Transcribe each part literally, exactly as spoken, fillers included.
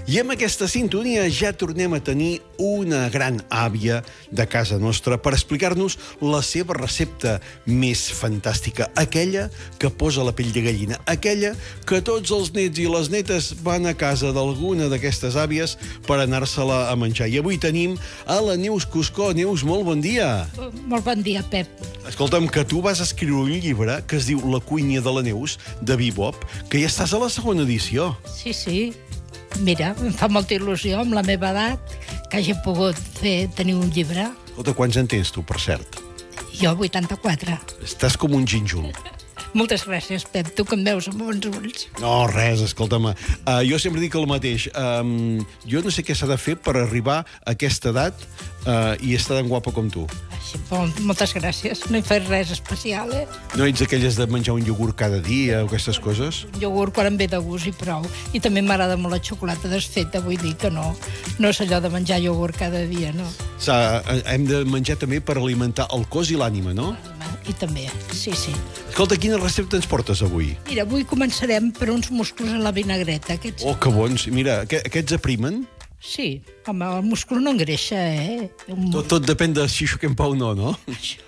I amb aquesta sintonia ja tornem a tenir una gran àvia de casa nostra per explicar-nos la seva recepta més fantàstica, aquella que posa la pell de gallina, aquella que tots els nets i les netes van a casa d'alguna d'aquestes àvies per anar-se-la a menjar. I avui tenim a la Neus Cuscó. Neus, molt bon dia. Molt bon dia, Pep. Escolta'm, que tu vas escriure un llibre que es diu La cuina de la Neus, de Bebop, que ja estàs a la segona edició. Sí, sí. Mira, em fa molta il·lusió amb la meva edat que hagi pogut fer, tenir un llibre. Escolta, quants en tens tu, per cert? Jo, vuitanta-quatre. Estàs com un gínjol. Moltes gràcies, Pep. Tu que em veus amb bons ulls. No, res, escolta'm. Uh, jo sempre dic el mateix. Um, jo no sé què s'ha de fer per arribar a aquesta edat uh, i estar tan guapa com tu. Així, moltes gràcies. No hi fas res especial, eh? No ets aquelles de menjar un iogurt cada dia o aquestes coses? Un iogurt quan em ve de gust i prou. I també m'agrada molt la xocolata desfeta, vull dir que no, no és allò de menjar iogurt cada dia, no. Sa, hem de menjar també per alimentar el cos i l'ànima, no? I també, sí, sí. Escolta, quina recepta ens portes avui? Mira, avui començarem per uns musclos a la vinagreta. Aquests... Oh, que bons. Mira, aquests aprimen? Sí, home, el múscul no engreixa, eh? Un... Tot, tot depèn de si xoquem pa o no, no?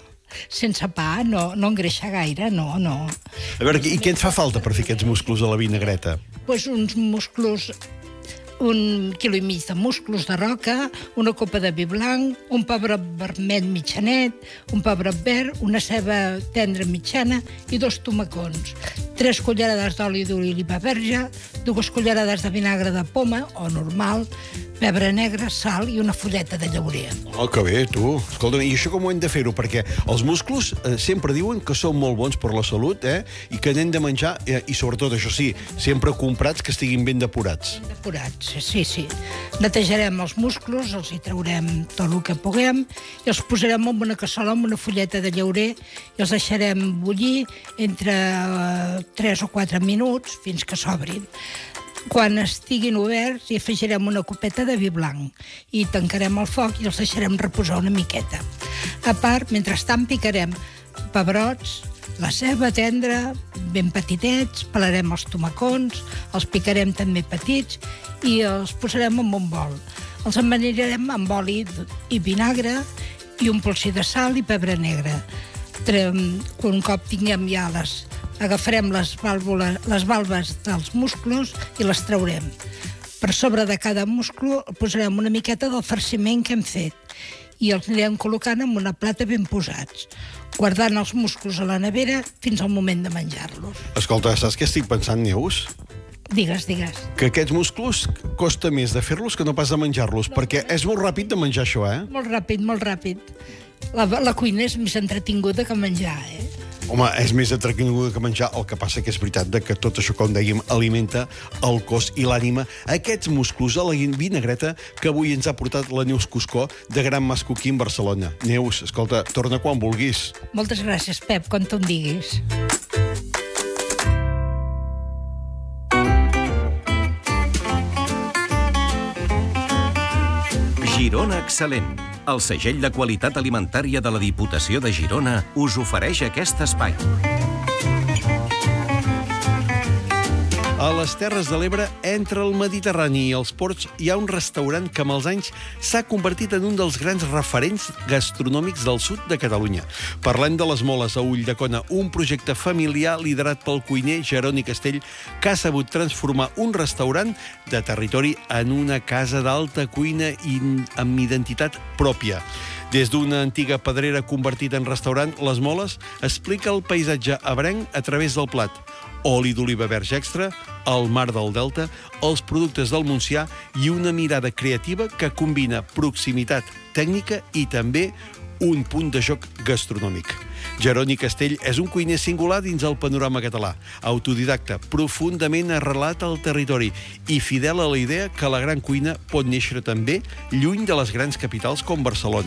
Sense pa no, no engreixa gaire, no, no. A veure, i què et fa falta per fer aquests musclos a la vinagreta? Doncs uns musclos... un quilo i mig de musclos de roca, una copa de vi blanc, un pebrot vermell mitjanet, un pebrot verd, una ceba tendra mitjana i dos tomacons. Tres cullerades d'oli d'oliva verge, dues cullerades de vinagre de poma, o normal, pebre negre, sal i una fulleta de llaurer. Oh, que bé, tu. Escolta, i això com ho hem de fer-ho? Perquè els musclos eh, sempre diuen que són molt bons per la salut, eh? I que n'hem de menjar, eh, i sobretot, això sí, sempre comprats que estiguin ben depurats. Ben depurats, sí, sí. Netejarem els musclos, els hi traurem tot el que puguem, i els posarem en una cassola amb una fulleta de llaurer i els deixarem bullir entre eh, tres o quatre minuts fins que s'obrin. Quan estiguin oberts hi afegirem una copeta de vi blanc i tancarem el foc i els deixarem reposar una miqueta. A part, mentrestant picarem pebrots, la ceba tendra, ben petitets, pelarem els tomacons, els picarem també petits i els posarem en un bol. Els amanirem amb oli i vinagre i un polsi de sal i pebre negre. Un cop tinguem ja les... agafarem les, vàlvules, les valves dels musclos i les traurem. Per sobre de cada musclo posarem una miqueta del farciment que hem fet i els anirem col·locant en una plata ben posats, guardant els musclos a la nevera fins al moment de menjar-los. Escolta, saps què estic pensant, Neus? Digues, digues. Que aquests musclos costa més de fer-los que no pas de menjar-los, no, perquè és molt ràpid de menjar això, eh? Molt ràpid, molt ràpid. La, la cuina és més entretinguda que menjar, eh? Home, és més entretinguda que menjar, el que passa que és veritat que tot això, com dèiem, alimenta el cos i l'ànima. Aquests musclos a la vinagreta que avui ens ha portat la Neus Cuscó de Gran Mas Coquí en Barcelona. Neus, escolta, torna quan vulguis. Moltes gràcies, Pep, quan tu em diguis. Girona Excel·lent. El segell de qualitat alimentària de la Diputació de Girona us ofereix aquest espai. A les Terres de l'Ebre, entre el Mediterrani i els ports, hi ha un restaurant que amb els anys s'ha convertit en un dels grans referents gastronòmics del sud de Catalunya. Parlem de les Moles a Ulldecona, un projecte familiar liderat pel cuiner Jeroni Castell que ha sabut transformar un restaurant de territori en una casa d'alta cuina i amb identitat pròpia. Des d'una antiga pedrera convertida en restaurant, Les Moles explica el paisatge ebrenc a través del plat. Oli d'oliva verge extra, el mar del Delta, els productes del Montsià i una mirada creativa que combina proximitat tècnica i també un punt de joc gastronòmic. Jeroni Castell és un cuiner singular dins el panorama català, autodidacta, profundament arrelat al territori i fidel a la idea que la gran cuina pot néixer també lluny de les grans capitals com Barcelona.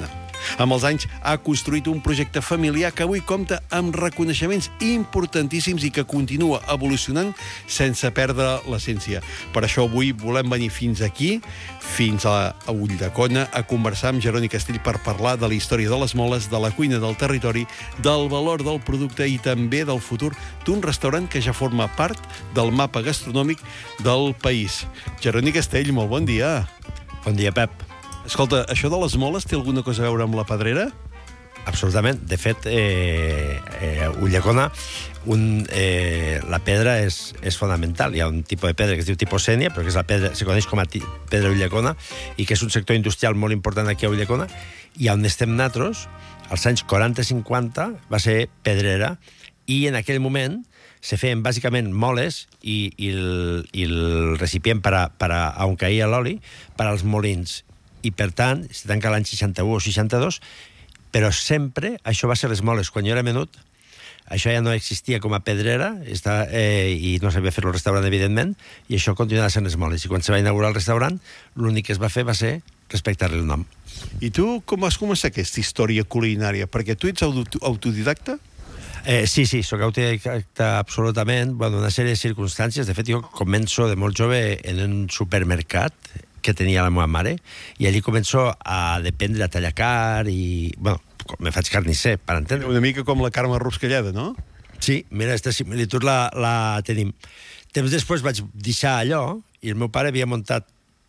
Amb els anys ha construït un projecte familiar que avui compta amb reconeixements importantíssims i que continua evolucionant sense perdre l'essència. Per això avui volem venir fins aquí, fins a Ulldecona, a conversar amb Jeroni Castell per parlar de la història de les moles, de la cuina del territori, del valor del producte i també del futur d'un restaurant que ja forma part del mapa gastronòmic del país. Jeroni Castell, molt bon dia. Bon dia, Pep. Escolta, això de les moles té alguna cosa a veure amb la pedrera? Absolutament. De fet, eh, eh, Ulldecona, un, eh, la pedra és, és fonamental. Hi ha un tipus de pedra que es diu tipocènia, però que és la pedra, se coneix com a pedra Ulldecona, i que és un sector industrial molt important aquí a Ulldecona, i on estem nosaltres, als anys quaranta cinquanta, va ser pedrera, i en aquell moment se feien bàsicament moles i, i, el, i el recipient per a, per a, on caïa l'oli per als molins. I, per tant, se tanca l'any seixanta-u o seixanta-dos, però sempre això va ser les moles. Quan jo era menut, això ja no existia com a pedrera, està, eh, i no sabia fer el restaurant, evidentment, i això continuava sent les moles. I quan se va inaugurar el restaurant, l'únic que es va fer va ser respectar-li el nom. I tu com vas començar aquesta història culinària? Perquè tu ets autodidacta? Eh, sí, sí, soc autodidacta absolutament. Bueno, una sèrie de circumstàncies. De fet, jo començo de molt jove en un supermercat que tenia la meva mare, i allí començo a dependre a tallar car i... Bueno, me faig carnisser, per entendre. Una mica com la Carme Ruscalleda, no? Sí, mira, aquesta similitud la, la tenim. Temps després vaig deixar allò, i el meu pare havia muntat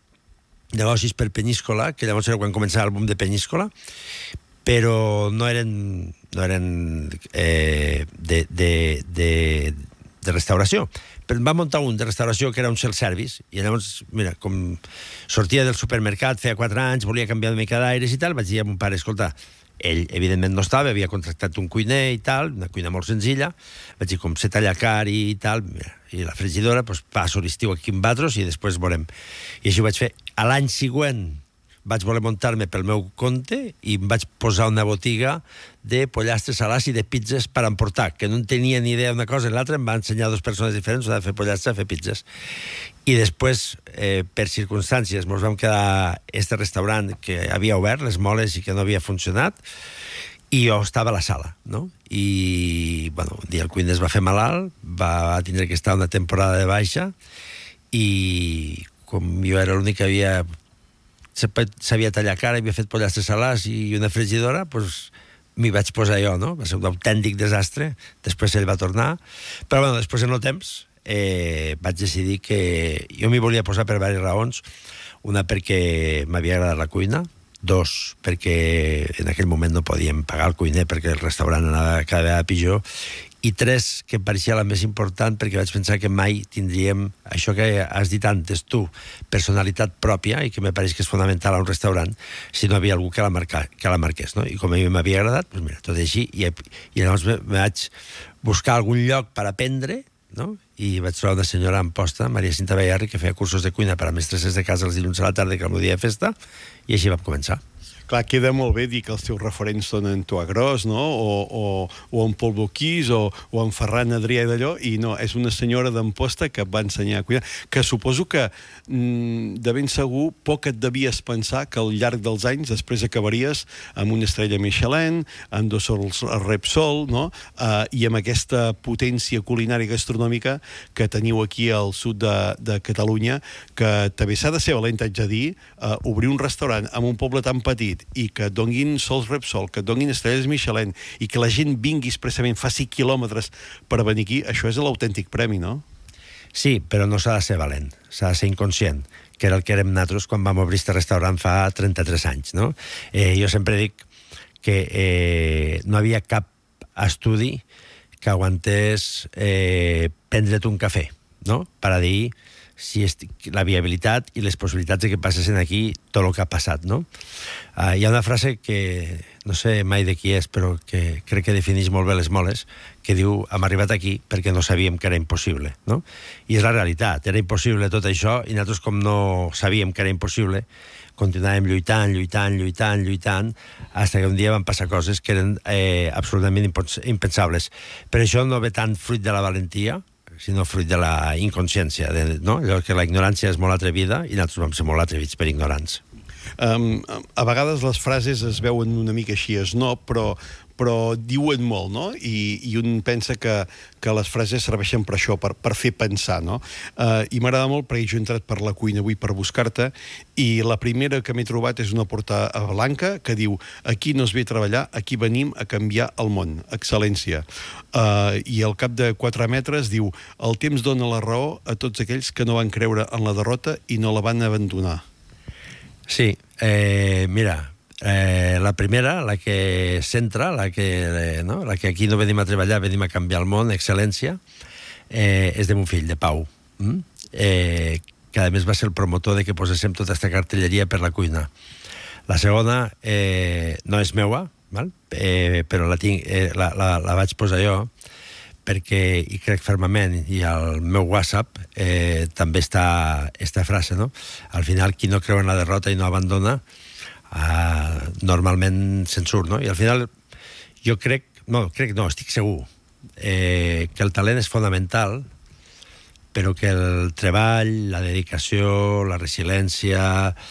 negocis per Peníscola, que llavors era quan començava el boom de Peníscola, però no eren, no eren eh, de, de, de, de restauració. Però va muntar un de restauració que era un self-service, i llavors, mira, com sortia del supermercat, feia quatre anys, volia canviar una mica d'aires i tal, vaig dir a mon pare, escolta, ell, evidentment, no estava, havia contractat un cuiner i tal, una cuina molt senzilla, vaig dir, com se talla car i tal, mira, i la fregidora, doncs passo l'estiu aquí amb vosaltres i després veurem. I així ho vaig fer. A l'any següent vaig voler muntar-me pel meu compte i em vaig posar una botiga de pollastres salats i de pizzas per emportar, que no en tenia ni idea d'una cosa i l'altra, em va ensenyar dues persones diferents, una de fer pollastres, a fer pizzas. I després, eh, per circumstàncies, ens vam quedar este restaurant que havia obert, les moles, i que no havia funcionat, i jo estava a la sala, no? I, bueno, un dia el cuiner es va fer malalt, va tindre que estar una temporada de baixa, i com jo era l'únic que havia... sabia tallar cara, havia fet pollastres salats i una fregidora, doncs m'hi vaig posar jo, no? Va ser un autèntic desastre. Després ell va tornar. Però, bueno, després, en el temps, eh, vaig decidir que jo m'hi volia posar per diverses raons. Una, perquè m'havia agradat la cuina. Dos, perquè en aquell moment no podíem pagar el cuiner perquè el restaurant anava cada vegada pitjor. I tres, que em pareixia la més important, perquè vaig pensar que mai tindríem això que has dit antes tu, personalitat pròpia, i que me pareix que és fonamental a un restaurant, si no hi havia algú que la, marca, que la marqués, no? I com a mi m'havia agradat, doncs mira, tot així, i, i llavors me, me vaig buscar algun lloc per aprendre, no? I vaig trobar una senyora en posta, Maria Cinta Bayarri, que feia cursos de cuina per a mestresses de casa els dilluns a la tarda, que era el meu dia de festa, i així vam començar. Clar, queda molt bé dir que els teus referents són en Toa Gros, no? O, o, o en Pol Boquís, o, o en Ferran Adrià i d'allò, i no, és una senyora d'Amposta que et va ensenyar a cuidar, que suposo que mm, de ben segur poc et devies pensar que al llarg dels anys després acabaries amb una estrella Michelin, amb dos sols Repsol, no? Uh, i amb aquesta potència culinària gastronòmica que teniu aquí al sud de, de Catalunya, que també s'ha de ser valent, haig de dir, uh, obrir un restaurant en un poble tan petit i que et donguin sols Repsol, que et donguin estrelles Michelin i que la gent vingui expressament, faci quilòmetres per venir aquí, això és l'autèntic premi, no? Sí, però no s'ha de ser valent, s'ha de ser inconscient, que era el que érem nosaltres quan vam obrir este restaurant fa trenta-tres anys, no? Eh, jo sempre dic que eh, no havia cap estudi que aguantés eh, prendre't un cafè, no? Per a dir si és la viabilitat i les possibilitats de que passessin aquí tot el que ha passat, no? Uh, hi ha una frase que no sé mai de qui és, però que crec que defineix molt bé les moles, que diu, hem arribat aquí perquè no sabíem que era impossible, no? I és la realitat, era impossible tot això, i nosaltres, com no sabíem que era impossible, continuàvem lluitant, lluitant, lluitant, lluitant, fins que un dia van passar coses que eren eh, absolutament impensables. Per això no ve tant fruit de la valentia, sinó fruit de la inconsciència, de, no? Allò que la ignorància és molt atrevida i nosaltres vam ser molt atrevits per ignorants. Um, a vegades les frases es veuen una mica així, es no, però però diuen molt, no? I, i un pensa que, que les frases serveixen per això, per, per fer pensar, no? Uh, I m'agrada molt perquè jo he entrat per la cuina avui per buscar-te i la primera que m'he trobat és una porta blanca que diu aquí no es ve a treballar, aquí venim a canviar el món, excel·lència. Uh, I al cap de quatre metres diu el temps dona la raó a tots aquells que no van creure en la derrota i no la van abandonar. Sí, eh, mira... Eh, la primera, la que centra, la que, eh, no? la que aquí no venim a treballar, venim a canviar el món, excel·lència, eh, és de mon fill, de Pau, mm? eh, que a més va ser el promotor de que poséssim tota aquesta cartelleria per la cuina. La segona eh, no és meua, val? Eh, però la, tinc, eh, la, la, la vaig posar jo, perquè hi crec fermament, i al meu WhatsApp eh, també està esta frase, no? Al final, qui no creu en la derrota i no abandona, Uh, normalment se'n surt, no? I al final jo crec, no, crec no, estic segur eh, que el talent és fonamental, però que el treball, la dedicació, la resiliència,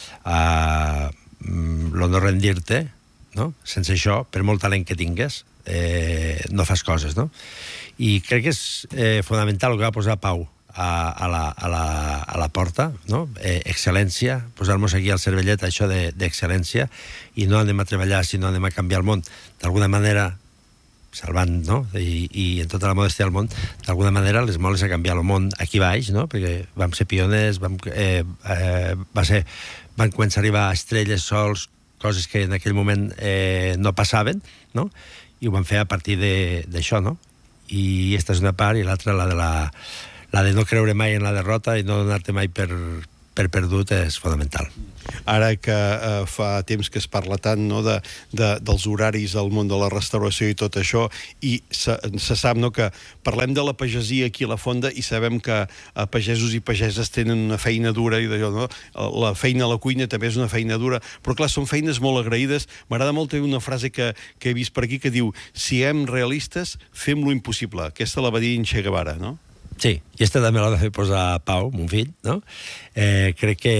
uh, lo no rendir-te, no? Sense això, per molt talent que tingues, eh, no fas coses, no? I crec que és eh, fonamental el que va posar Pau A, a, la, a, la, a la porta, no? Eh, excel·lència, posar-nos aquí al cervellet això d'excel·lència, i no anem a treballar, sinó anem a canviar el món d'alguna manera, salvant, no? I, i en tota la modestia del món, d'alguna manera les moles a canviar el món aquí baix, no? Perquè vam ser pioners, vam, eh, eh, va ser, van començar a arribar estrelles, sols, coses que en aquell moment eh, no passaven, no? I ho van fer a partir d'això, no? I aquesta és una part, i l'altra la de la la de no creure mai en la derrota i no donar-te mai per, per perdut és fonamental. Ara que eh, fa temps que es parla tant, no, de, de, dels horaris al món de la restauració i tot això, i se, se sap, no, que parlem de la pagesia aquí a la Fonda i sabem que eh, pagesos i pageses tenen una feina dura i d'allò, no? La feina a la cuina també és una feina dura, però clar, són feines molt agraïdes. M'agrada molt una frase que, que he vist per aquí que diu siguem realistes, fem lo impossible. Aquesta la va dir en Che Guevara, no? Sí, i aquesta també l'ha de fer posar Pau, mon fill, no? Eh, crec que,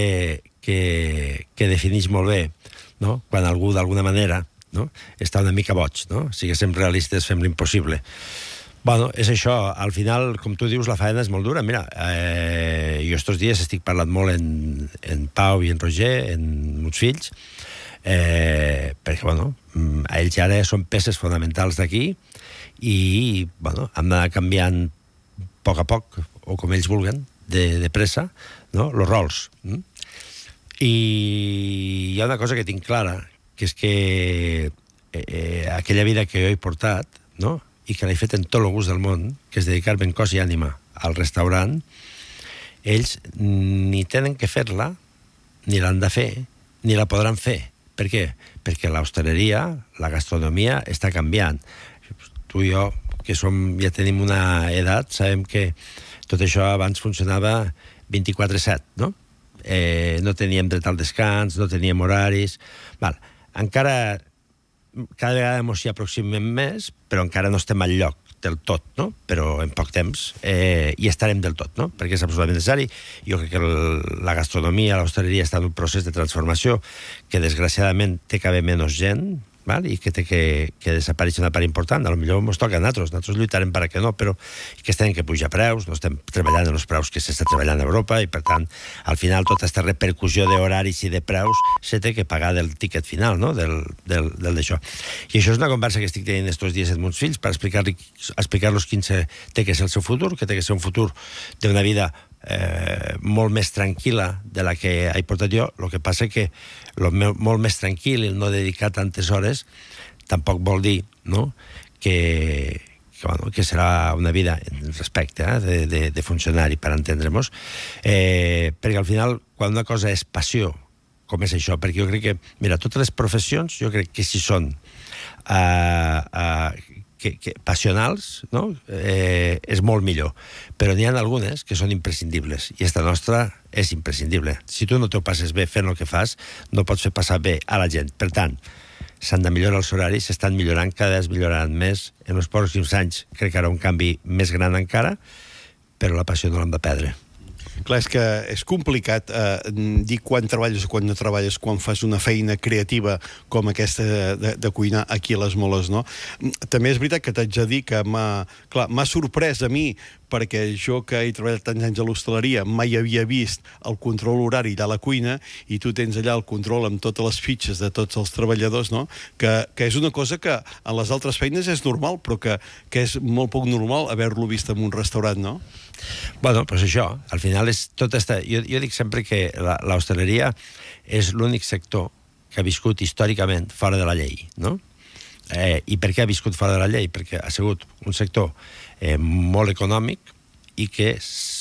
que, que defineix molt bé, no? Quan algú, d'alguna manera, no? Està una mica boig, no? Siguéssim realistes, fem l'impossible. Bueno, és això. Al final, com tu dius, la feina és molt dura. Mira, eh, jo estos dies estic parlant molt en, en Pau i en Roger, en meus fills, eh, perquè, bueno, ells ara són peces fonamentals d'aquí i, bueno, hem d'anar canviant a poc a poc, o com ells vulguen, de, de pressa, no? Los rols. Mm? I hi ha una cosa que tinc clara, que és que eh, aquella vida que jo he portat, no? I que l'he fet en tot el gust del món, que és dedicar-me en cos i ànima al restaurant, ells ni tenen que fer-la, ni l'han de fer, ni la podran fer. Per què? Perquè l'hostaleria, la gastronomia, està canviant. Tu i jo, que som, ja tenim una edat, sabem que tot això abans funcionava vint-i-quatre set, no? Eh, no teníem dret al descans, no teníem horaris... Val. Encara, cada vegada ens hi aproximem més, però encara no estem al lloc del tot, no? Però en poc temps eh, hi estarem del tot, no? Perquè és absolutament necessari. Jo crec que el, la gastronomia, l'hostaleria està en un procés de transformació que, desgraciadament, té cada vegada menys gent, val? I que té que, que desapareix una part important. A lo millor ens toca a nosaltres, nosaltres lluitarem per a que no, però que estem que pujar preus, no estem treballant en els preus que s'està treballant a Europa i, per tant, al final, tota aquesta repercussió d'horaris i de preus se té que pagar del tiquet final, no? Del, del, del d'això. I això és una conversa que estic tenint estos dies amb meus fills per explicar-los explicar quin se, té que ser el seu futur, que té que ser un futur d'una vida Eh, molt més tranquil·la de la que he portat jo. El que passa que lo meu, molt més tranquil i no dedicar tantes hores tampoc vol dir, no? que, que, bueno, que serà una vida en respecte eh, de, de, de funcionari, per entendre-nos, eh, perquè al final quan una cosa és passió, com és això, perquè jo crec que, mira, totes les professions jo crec que si són uh, uh, Que, que, passionals, no? eh, és molt millor. Però n'hi ha algunes que són imprescindibles, i esta nostra és imprescindible. Si tu no t'ho passes bé fent el que fas, no pots fer passar bé a la gent. Per tant, s'han de millorar els horaris, s'estan millorant, cada vegada es milloraran més. En els pròxims anys crec que hi haurà un canvi més gran encara, però la passió no l'hem de perdre. Clar, és que és complicat eh, dir quan treballes o quan no treballes, quan fas una feina creativa com aquesta de, de cuinar aquí a les Moles, no? També és veritat que t'haig de dir que m'ha clar, m'ha sorprès a mi, perquè jo que he treballat tants anys a l'hostaleria mai havia vist el control horari de la cuina, i tu tens allà el control amb totes les fitxes de tots els treballadors, no? Que, que és una cosa que en les altres feines és normal, però que, que és molt poc normal haver-lo vist en un restaurant, no? Bueno, doncs això, al final és tot esta... Jo, jo dic sempre que l'hostaleria és l'únic sector que ha viscut històricament fora de la llei, no? Eh, I per què ha viscut fora de la llei? Perquè ha sigut un sector eh, molt econòmic i que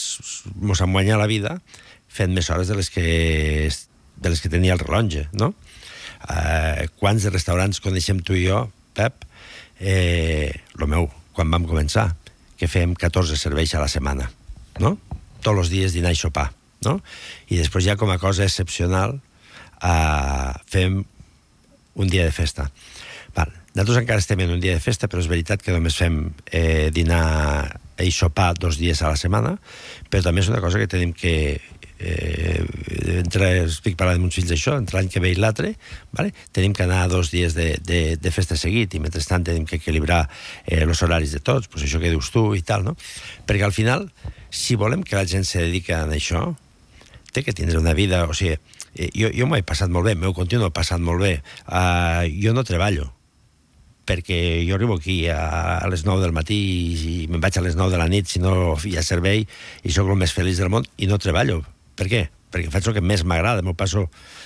mos han guanyat la vida fent més hores de les que, de les que tenia el rellotge, no? Eh, quants de restaurants coneixem tu i jo, Pep? Eh, lo meu, quan vam començar, que fem catorze serveis a la setmana, no? Tots els dies dinar i sopar, no? I després ja com a cosa excepcional eh, fem un dia de festa. Val. Nosaltres encara estem en un dia de festa, però és veritat que només fem eh, dinar i sopar dos dies a la setmana, però també és una cosa que tenim que eh, entre, estic parlant amb uns fills d'això, entre l'any que ve i l'altre, vale? Tenim que anar dos dies de, de, de festa seguit, i mentrestant tenim que equilibrar eh, els horaris de tots, pues això que dius tu i tal, no? Perquè al final, si volem que la gent se dediqui a això, té que tindre una vida, o sigui, eh, jo, jo m'ho he passat molt bé, m'ho continuo passant molt bé, uh, jo no treballo, perquè jo arribo aquí a, a les nou del matí i me'n vaig a les nou de la nit si no hi ha servei, i sóc el més feliç del món i no treballo. Per què? Perquè faig el que més m'agrada, m'ho passo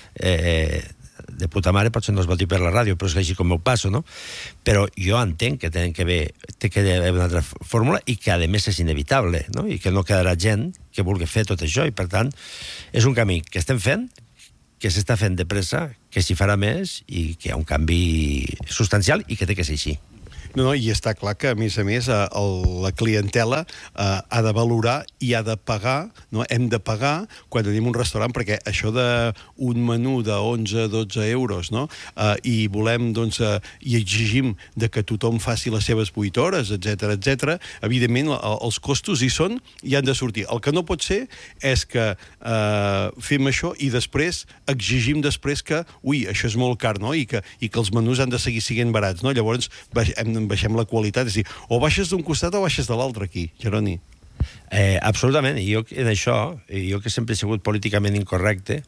eh, de puta mare, potser no es vol dir per la ràdio, però és així com m'ho passo, no? Però jo entenc que tenen que haver, té que haver una altra fórmula i que a més és inevitable, no? I que no quedarà gent que vulgui fer tot això, i per tant és un camí que estem fent, que s'està fent de pressa, que s'hi farà més i que hi ha un canvi substancial i que té que ser així. No, no, i està clar que, a més a més, el, la clientela eh, ha de valorar i ha de pagar, no? Hem de pagar quan anem a un restaurant, perquè això d'un menú de onze a dotze euros, no? Eh, i volem, doncs, eh, i exigim de que tothom faci les seves vuit hores, etcètera, etcètera, evidentment els costos hi són i han de sortir. El que no pot ser és que eh, fem això i després exigim després que, ui, això és molt car, no? I que, i que els menús han de seguir sent barats, no? Llavors hem baixem la qualitat, és a dir, o baixes d'un costat o baixes de l'altre aquí, Jeroni. Eh, absolutament, i jo en això, jo que sempre he sigut políticament incorrecte,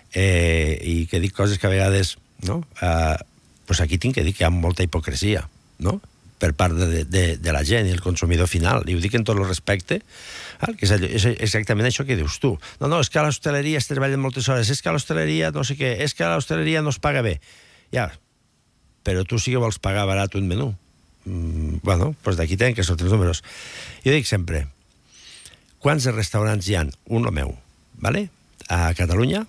eh, i que dic coses que a vegades, no? Eh, pues aquí tinc que dir que hi ha molta hipocresia, no? Per part de, de, de la gent i el consumidor final, i ho dic en tot el respecte, eh, que és, allò, és exactament això que dius tu. No, no, és que a l'hostaleria es treballen moltes hores, és que a l'hostaleria no sé què, és que a l'hostaleria no es paga bé. Ja, però tu sí que vols pagar barat un menú. Mm, bueno, doncs d'aquí tenen que sortir els números. Jo dic sempre, quants restaurants hi ha, un o meu, vale? A Catalunya,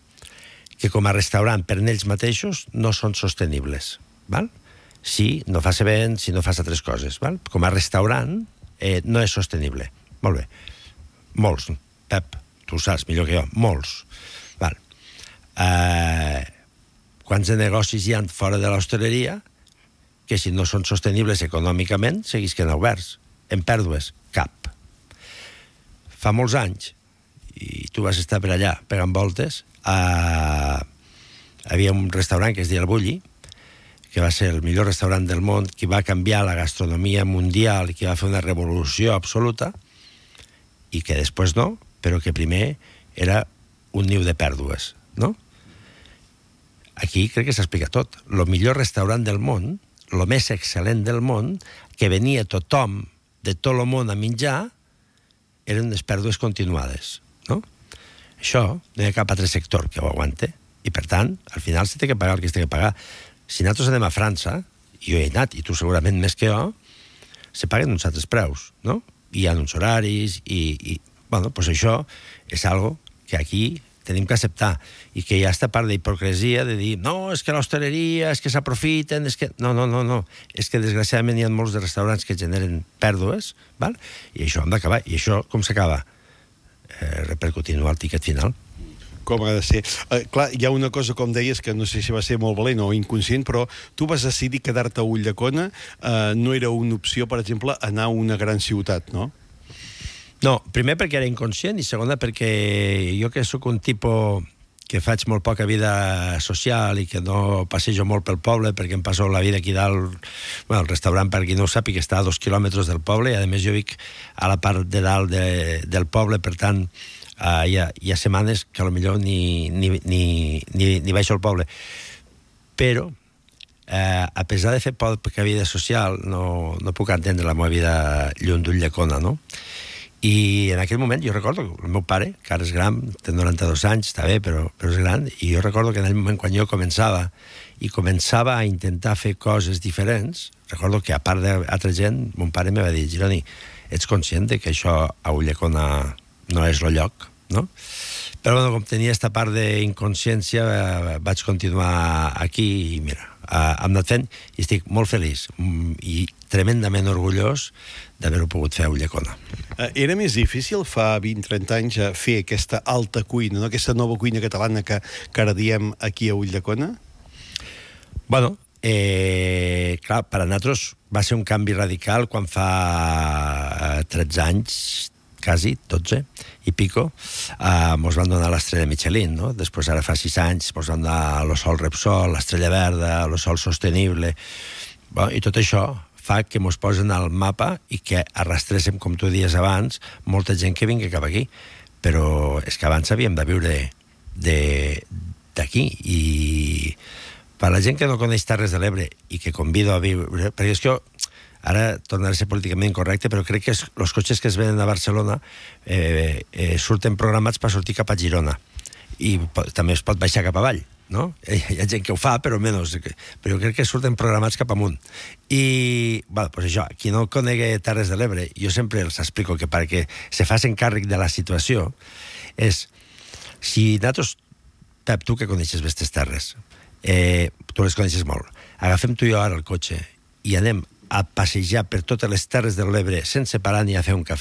que com a restaurant per ells mateixos no són sostenibles, val? Si no fas events, si no fas altres coses, val? Com a restaurant eh, no és sostenible. Molt bé. Molts, Pep, tu saps millor que jo, molts. Val. Eh, quants de negocis hi ha fora de l'hostaleria que si no són sostenibles econòmicament seguisquen oberts, en pèrdues, cap. Fa molts anys, i tu vas estar per allà pegant voltes, eh, havia un restaurant que es deia El Bulli, que va ser el millor restaurant del món, que va canviar la gastronomia mundial i que va fer una revolució absoluta, i que després no, però que primer era un niu de pèrdues, no? Aquí crec que s'explica tot. El millor restaurant del món, el més excel·lent del món, que venia tothom de tot el món a menjar, eren les pèrdues continuades, no? Això no hi ha cap altre sector que ho aguante, i per tant, al final s'ha de pagar el que s'ha de pagar. Si nosaltres anem a França, i jo he anat, i tu segurament més que jo, se paguen uns altres preus, no? Hi ha uns horaris, i, i bueno, doncs això és algo que aquí tenim que acceptar, i que hi ha esta part d'hipocresia de dir, no, és que l'hostaleria, és que s'aprofiten, és que... No, no, no, no. És que desgraciadament hi ha molts de restaurants que generen pèrdues, val? I això hem d'acabar. I això com s'acaba? Eh, repercutint al tiquet final. Com ha de ser. Eh, clar, hi ha una cosa, com deies, que no sé si va ser molt valent o inconscient, però tu vas decidir quedar-te a Ulldecona, eh, no era una opció, per exemple, anar a una gran ciutat, no? No, primer perquè era inconscient i segona perquè jo que sóc un tipus que faig molt poca vida social i que no passejo molt pel poble perquè em passo la vida aquí dalt. Bueno, el restaurant, per qui no ho sàpiga, està a dos quilòmetres del poble i a més jo vic a la part de dalt de, del poble, per tant uh, hi, ha, hi ha setmanes que potser ni, ni, ni, ni, ni baixo al poble. Però eh, a pesar de fer poca vida social no, no puc entendre la meva vida lluny d'Ulldecona, no? I en aquell moment jo recordo que el meu pare, que ara és gran, té noranta-dos anys, està bé, però, però és gran, i jo recordo que en aquell moment quan jo començava i començava a intentar fer coses diferents, recordo que a part d'altra gent, mon pare me va dir, Gironi, ets conscient que això a Ulldecona no és el lloc, no? Però bueno, com tenia aquesta part d'inconsciència, eh, vaig continuar aquí i mira, eh, hem anat fent i estic molt feliç i tremendament orgullós d'haver-ho pogut fer a Ulldecona. Era més difícil fa vint a trenta anys fer aquesta alta cuina, no? Aquesta nova cuina catalana que, que ara diem aquí a Ulldecona? Bueno, eh, clar, per a nosaltres va ser un canvi radical quan fa tretze anys, quasi, dotze i pico, eh, mos van donar l'estrella Michelin, no? Després, ara fa sis anys, mos van donar el Sol Repsol, l'estrella verda, el Sol Sostenible, bueno, i tot això fa que mos posen al mapa i que arrastréssim, com tu dies abans, molta gent que vingui cap aquí. Però és que abans havíem de viure d'aquí. I per la gent que no coneix Terres de l'Ebre i que convido a viure... Perquè és que jo, ara tornaré a ser políticament incorrecte, però crec que els cotxes que es venen a Barcelona eh, eh, surten programats per sortir cap a Girona. I també es pot baixar cap avall, no? Hi ha gent que ho fa, però menys. Però jo crec que surten programats cap amunt. I, bueno, pues això, qui no conegui Terres de l'Ebre, jo sempre els explico que perquè se facin càrrec de la situació és, si nosaltres, Pep, tu que coneixes aquestes terres, eh, tu les coneixes molt, agafem tu i jo ara el cotxe i anem a passejar per totes les Terres de l'Ebre sense parar ni a fer un cafè,